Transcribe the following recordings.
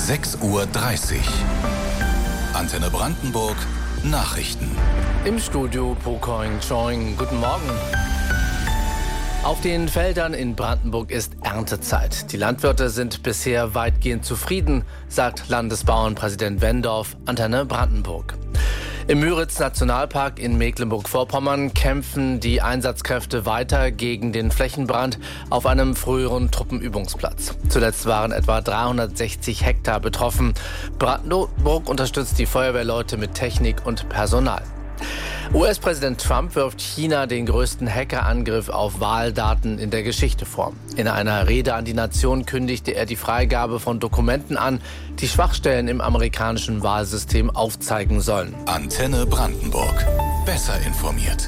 6:30 Uhr. Antenne Brandenburg Nachrichten. Im Studio Pokoing Choing. Guten Morgen. Auf den Feldern in Brandenburg ist Erntezeit. Die Landwirte sind bisher weitgehend zufrieden, sagt Landesbauernpräsident Wendorf, Antenne Brandenburg. Im Müritz-Nationalpark in Mecklenburg-Vorpommern kämpfen die Einsatzkräfte weiter gegen den Flächenbrand auf einem früheren Truppenübungsplatz. Zuletzt waren etwa 360 Hektar betroffen. Brandenburg unterstützt die Feuerwehrleute mit Technik und Personal. US-Präsident Trump wirft China den größten Hackerangriff auf Wahldaten in der Geschichte vor. In einer Rede an die Nation kündigte er die Freigabe von Dokumenten an, die Schwachstellen im amerikanischen Wahlsystem aufzeigen sollen. Antenne Brandenburg. Besser informiert.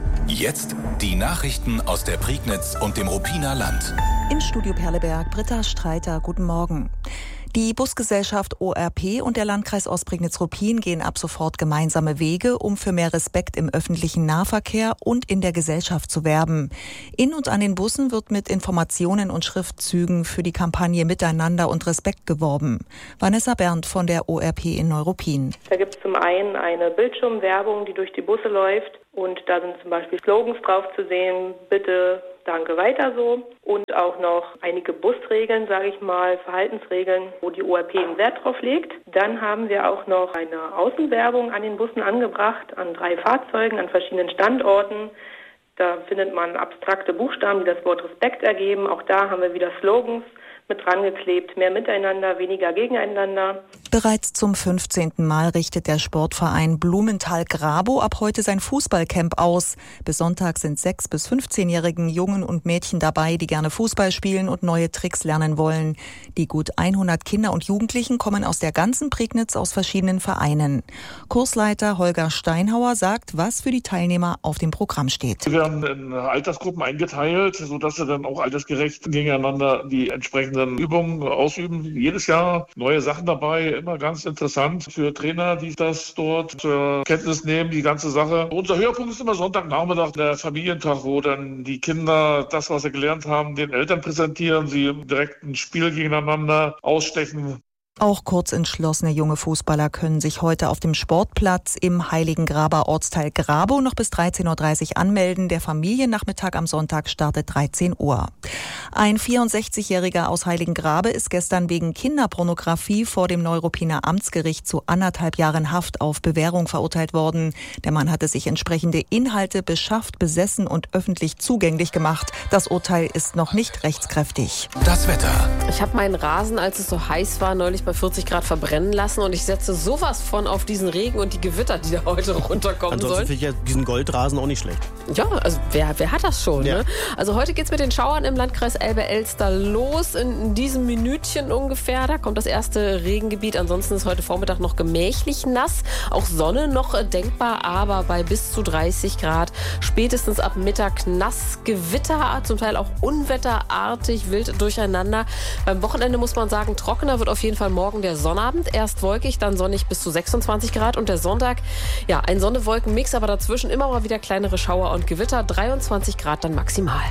Jetzt die Nachrichten aus der Prignitz und dem Ruppiner Land. Im Studio Perleberg, Britta Streiter, guten Morgen. Die Busgesellschaft ORP und der Landkreis Ostprignitz-Ruppin gehen ab sofort gemeinsame Wege, um für mehr Respekt im öffentlichen Nahverkehr und in der Gesellschaft zu werben. In und an den Bussen wird mit Informationen und Schriftzügen für die Kampagne Miteinander und Respekt geworben. Vanessa Berndt von der ORP in Neuruppin. Da gibt es zum einen eine Bildschirmwerbung, die durch die Busse läuft. Und da sind zum Beispiel Slogans drauf zu sehen, bitte, danke, weiter so. Und auch noch einige Busregeln, sage ich mal, Verhaltensregeln, wo die ORP einen Wert drauf legt. Dann haben wir auch noch eine Außenwerbung an den Bussen angebracht, an 3 Fahrzeugen, an verschiedenen Standorten. Da findet man abstrakte Buchstaben, die das Wort Respekt ergeben. Auch da haben wir wieder Slogans mit dran geklebt, mehr miteinander, weniger gegeneinander. Bereits zum 15. Mal richtet der Sportverein Blumenthal-Grabow ab heute sein Fußballcamp aus. Bis Sonntag sind 6- bis 15-jährigen Jungen und Mädchen dabei, die gerne Fußball spielen und neue Tricks lernen wollen. Die gut 100 Kinder und Jugendlichen kommen aus der ganzen Prignitz aus verschiedenen Vereinen. Kursleiter Holger Steinhauer sagt, was für die Teilnehmer auf dem Programm steht. Wir werden in Altersgruppen eingeteilt, sodass sie dann auch altersgerecht gegeneinander die entsprechenden Übungen ausüben. Jedes Jahr neue Sachen dabei, immer ganz interessant für Trainer, die das dort zur Kenntnis nehmen, die ganze Sache. Unser Höhepunkt ist immer Sonntagnachmittag, der Familientag, wo dann die Kinder das, was sie gelernt haben, den Eltern präsentieren, sie im direkten Spiel gegeneinander ausstechen. Auch kurzentschlossene junge Fußballer können sich heute auf dem Sportplatz im Heiligengraber Ortsteil Grabow noch bis 13:30 Uhr anmelden. Der Familiennachmittag am Sonntag startet 13 Uhr. Ein 64-Jähriger aus Heiligengrabe ist gestern wegen Kinderpornografie vor dem Neuruppiner Amtsgericht zu 1,5 Jahren Haft auf Bewährung verurteilt worden. Der Mann hatte sich entsprechende Inhalte beschafft, besessen und öffentlich zugänglich gemacht. Das Urteil ist noch nicht rechtskräftig. Das Wetter. Ich habe meinen Rasen, als es so heiß war, neulich bei 40 Grad verbrennen lassen und ich setze sowas von auf diesen Regen und die Gewitter, die da heute runterkommen Ansonsten sollen. finde ich ja diesen Goldrasen auch nicht schlecht. Ja, also wer hat das schon? Ja. Ne? Also heute geht's mit den Schauern im Landkreis Elbe-Elster los. In diesem Minütchen ungefähr, da kommt das erste Regengebiet. Ansonsten ist heute Vormittag noch gemächlich nass. Auch Sonne noch denkbar, aber bei bis zu 30 Grad. Spätestens ab Mittag nass, Gewitter, zum Teil auch unwetterartig, wild durcheinander. Beim Wochenende muss man sagen, trockener wird auf jeden Fall morgen der Sonnabend. Erst wolkig, dann sonnig bis zu 26 Grad. Und der Sonntag, ja, ein Sonne-Wolken-Mix, aber dazwischen immer mal wieder kleinere Schauer und Gewitter. 23 Grad dann maximal.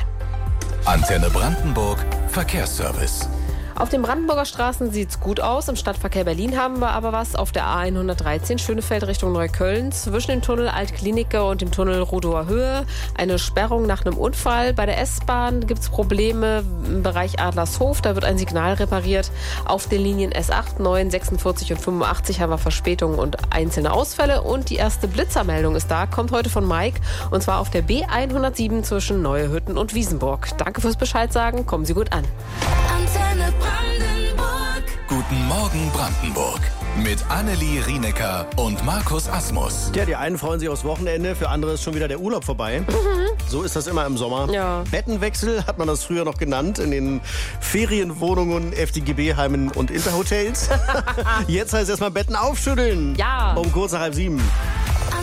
Antenne Brandenburg Verkehrsservice. Auf den Brandenburger Straßen sieht's gut aus. Im Stadtverkehr Berlin haben wir aber was. Auf der A113 Schönefeld Richtung Neukölln zwischen dem Tunnel Altklinike und dem Tunnel Rudower Höhe. Eine Sperrung nach einem Unfall. Bei der S-Bahn gibt's Probleme im Bereich Adlershof. Da wird ein Signal repariert. Auf den Linien S8, 9, 46 und 85 haben wir Verspätungen und einzelne Ausfälle. Und die erste Blitzermeldung ist da. Kommt heute von Mike. Und zwar auf der B107 zwischen Neuhütten und Wiesenburg. Danke fürs Bescheid sagen. Kommen Sie gut an. Antenne Brandenburg. Guten Morgen Brandenburg. Mit Annelie Rienecker und Markus Asmus. Ja, die einen freuen sich aufs Wochenende, für andere ist schon wieder der Urlaub vorbei. So ist das immer im Sommer. Ja. Bettenwechsel hat man das früher noch genannt, in den Ferienwohnungen, FDGB-Heimen und Interhotels. Jetzt heißt es erstmal Betten aufschütteln. Ja. Um kurz nach 6:30.